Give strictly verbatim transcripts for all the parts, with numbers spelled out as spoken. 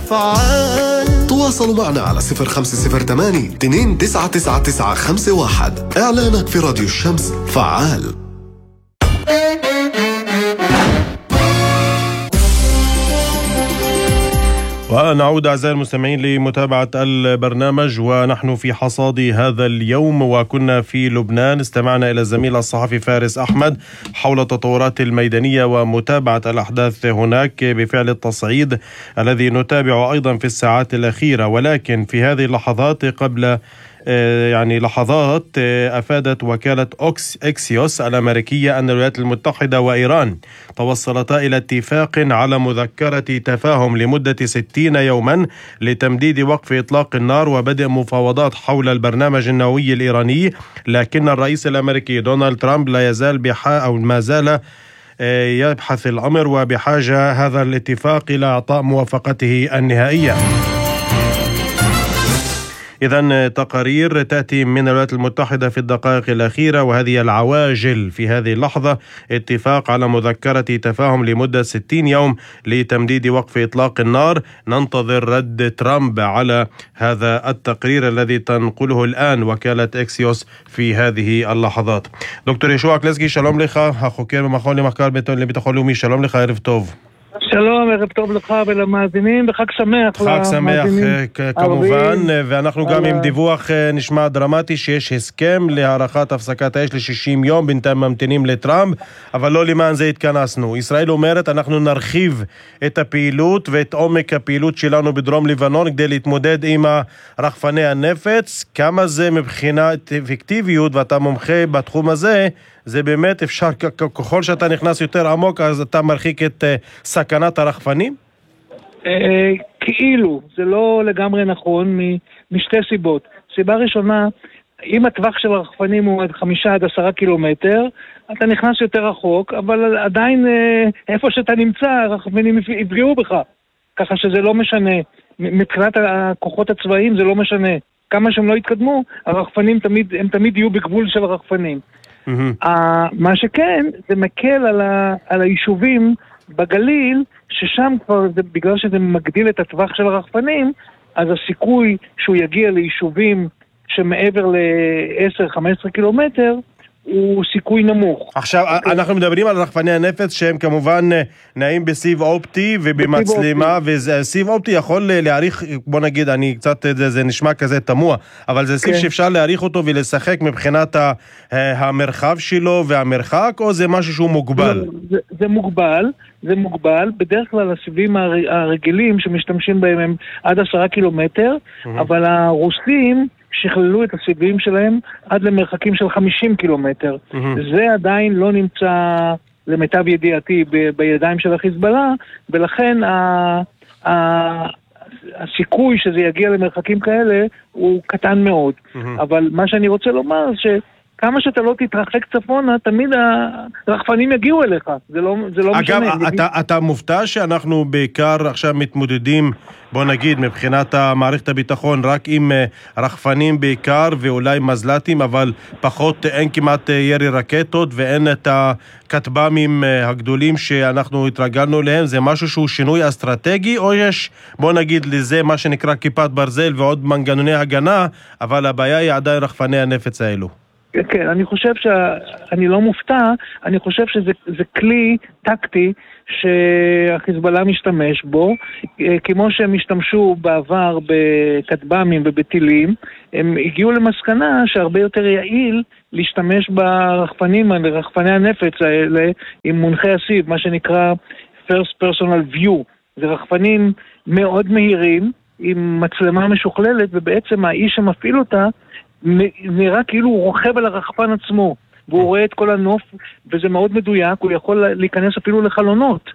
فعال. تواصلوا معنا على صفر خمسة صفر ثمانية اثنين تسعة تسعة تسعة خمسة واحد. إعلانك في راديو الشمس فعال. ونعود أعزائي المستمعين لمتابعة البرنامج، ونحن في حصاد هذا اليوم وكنا في لبنان. استمعنا إلى الزميل الصحفي فارس أحمد حول التطورات الميدانية ومتابعة الأحداث هناك بفعل التصعيد الذي نتابعه أيضا في الساعات الأخيرة. ولكن في هذه اللحظات قبل يعني لحظات أفادت وكالة أوكس إكسيوس الأمريكية أن الولايات المتحدة وإيران توصلتا إلى اتفاق على مذكرة تفاهم لمدة ستين يوما لتمديد وقف إطلاق النار وبدء مفاوضات حول البرنامج النووي الإيراني. لكن الرئيس الأمريكي دونالد ترامب لا يزال بحا أو ما زال يبحث الأمر وبحاجة هذا الاتفاق إلى إعطاء موافقته النهائية. إذن تقارير تأتي من الولايات المتحدة في الدقائق الأخيرة، وهذه العواجل في هذه اللحظة اتفاق على مذكرة تفاهم لمدة ستين يوم لتمديد وقف إطلاق النار. ننتظر رد ترامب على هذا التقرير الذي تنقله الآن وكالة إكسيوس في هذه اللحظات. دكتور يشوع קלסקי, שלום לך, החוקר במכון למחקר לביטחון לאומי. שלום לך, ערב טוב. שלום, ערב טוב לך ולמאזינים, וחג שמח. חג שמח כמובן, ואנחנו גם עם דיווח נשמע דרמטי שיש הסכם להארכת הפסקת האש ל-שישים יום, בינתיים ממתינים לטראמפ, אבל לא למען זה התכנסנו. ישראל אומרת אנחנו נרחיב את הפעילות ואת עומק הפעילות שלנו בדרום לבנון כדי להתמודד עם רחפני הנפץ. כמה זה מבחינת אפקטיביות, ואתה מומחה בתחום הזה, זה באמת אפשר, ככל שאתה נכנס יותר עמוק, אז אתה מרחיק את סכנת הרחפנים? כאילו, זה לא לגמרי נכון משתי סיבות. סיבה ראשונה, אם הטווח של הרחפנים הוא עד חמישה עד עשרה קילומטר, אתה נכנס יותר רחוק, אבל עדיין איפה שאתה נמצא, הרחפנים יפגעו בך. ככה שזה לא משנה. מבחינת הכוחות הצבאיים זה לא משנה. כמה שהם לא יתקדמו, הרחפנים תמיד, הם תמיד יהיו בגבול של הרחפנים. Mm-hmm. מה שכן, זה מקל על, ה, על היישובים בגליל, ששם כבר, זה, בגלל שזה מגדיל את הטווח של הרחפנים, אז הסיכוי שהוא יגיע ליישובים שמעבר ל-עשר חמש עשרה קילומטר, הוא סיכוי נמוך. עכשיו, אנחנו מדברים על רחפני הנפץ שהם כמובן נעים בסיב אופטי ובמצלמה, וסיב אופטי יכול להעריך, בוא נגיד, אני קצת, זה, זה נשמע כזה תמוה, אבל זה סיב שאפשר להעריך אותו ולשחק מבחינת המרחב שלו והמרחק, או זה משהו שהוא מוגבל? זה, זה מוגבל, זה מוגבל, בדרך כלל הסיבים הרגילים שמשתמשים בהם הם עד עשרה קילומטר, אבל הרוסים שכללו את הסיבים שלהם עד למרחקים של חמישים קילומטר. Mm-hmm. זה עדיין לא נמצא למיטב ידיעתי ב- בידיים של החיזבאללה, ולכן ה- ה- הסיכוי שזה יגיע למרחקים כאלה הוא קטן מאוד. Mm-hmm. אבל מה שאני רוצה לומר ש... כמה שאתה לא תתרחק צפונה, תמיד הרחפנים יגיעו אליך. זה לא, זה לא אגב, משנה. אגב, אתה, אתה מופתע שאנחנו בעיקר עכשיו מתמודדים, בוא נגיד, מבחינת מערכת הביטחון, רק עם רחפנים בעיקר, ואולי מזל"טים, אבל פחות, אין כמעט ירי רקטות, ואין את הכטב"מים הגדולים שאנחנו התרגלנו להם. זה משהו שהוא שינוי אסטרטגי, או יש, בוא נגיד, לזה מה שנקרא כיפת ברזל ועוד מנגנוני הגנה, אבל הבעיה היא עדיין רחפני הנפץ האלו. כן, אני חושב שאני לא מופתע, אני חושב שזה זה כלי טקטי שהחיזבאללה משתמש בו, כמו שהם השתמשו בעבר בכטב"מים ובטילים, הם הגיעו למסקנה שהרבה יותר יעיל להשתמש ברחפנים, ברחפני הנפץ האלה עם מונחי הסיב, מה שנקרא First Personal View. זה רחפנים מאוד מהירים, עם מצלמה משוכללת, ובעצם האיש שמפעיל אותה נראה כאילו הוא רוכב על הרחפן עצמו, והוא רואה את כל הנוף, וזה מאוד מדויק, הוא יכול להיכנס אפילו לחלונות.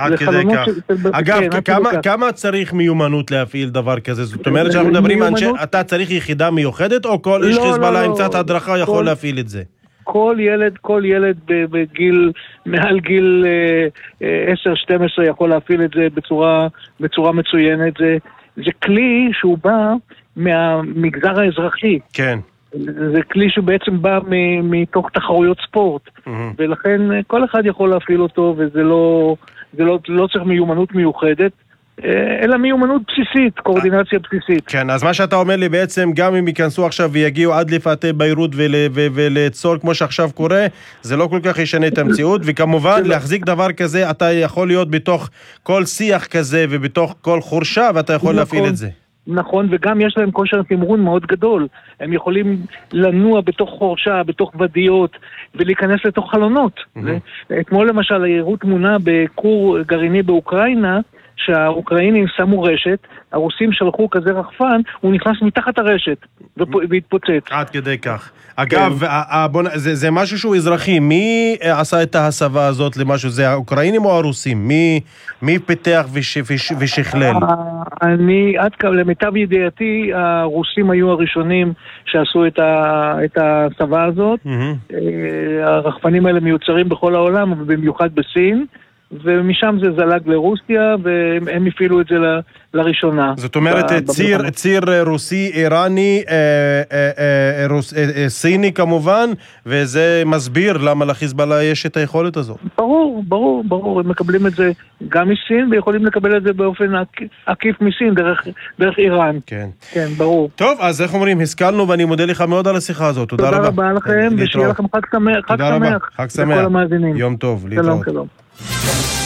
אגב, כמה צריך מיומנות להפעיל דבר כזה? זאת אומרת שאנחנו מדברים, אתה צריך יחידה מיוחדת, או כל איש חיזבאללה עם קצת הדרכה יכול להפעיל את זה? כל ילד, כל ילד בגיל, מעל גיל עשר שתים עשרה יכול להפעיל את זה בצורה, בצורה מצוינת. זה, זה כלי שהוא בא מהמגזר האזרחי. כן. זה כלי שבעצם בא מתוך תחרויות ספורט. Mm-hmm. ולכן כל אחד יכול להפעיל אותו, וזה לא, זה לא, לא צריך מיומנות מיוחדת. אלא מיומנות בסיסית, קואורדינציה בסיסית. כן, אז מה שאתה אומר לי בעצם, גם אם ייכנסו עכשיו ויגיעו עד לפאתי ביירות ולצול כמו שעכשיו קורה, זה לא כל כך ישנה את המציאות, וכמובן להחזיק דבר כזה, אתה יכול להיות בתוך כל שיח כזה ובתוך כל חורשה, ואתה יכול להפעיל את זה. נכון, וגם יש להם כושר תמרון מאוד גדול. הם יכולים לנוע בתוך חורשה, בתוך ודיות, ולהיכנס לתוך חלונות. אתמול למשל, הראו תמונה בכור גרעיני באוקראינה, שהאוקראינים שמו רשת, הרוסים שלחו כזה רחפן, הוא נכנס מתחת הרשת והתפוצץ. עד כדי כך. אגב, זה, זה משהו שהוא אזרחי. מי עשה את ההסבה הזאת למשהו? זה האוקראינים או הרוסים? מי, מי פיתח וש, וש, ושכלל? אני, עד כאן, למיטב ידיעתי, הרוסים היו הראשונים שעשו את, ה, את ההסבה הזאת. Mm-hmm. הרחפנים האלה מיוצרים בכל העולם, אבל במיוחד בסין. ומשם זה זלג לרוסיה, והם הפעילו את זה ל, לראשונה. זאת אומרת, ב- ציר, ב- ציר רוסי, איראני, אה, אה, אה, רוס, אה, אה, סיני כמובן, וזה מסביר למה לחיזבאללה יש את היכולת הזאת. ברור, ברור, ברור. הם מקבלים את זה גם מסין, ויכולים לקבל את זה באופן עקיף מסין, דרך, דרך איראן. כן. כן, ברור. טוב, אז איך אומרים, השכלנו, ואני מודה לך מאוד על השיחה הזאת. תודה, תודה רבה. רבה לכם, ושיהיה לכם חג שמח. תודה רבה, חג שמח. יום טוב, להתראות. שלום, שלום.